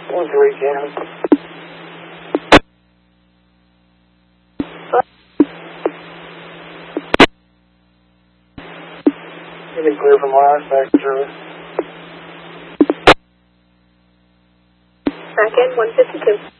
1-3 Cannon. You've been clear from last back to service. Back in 152.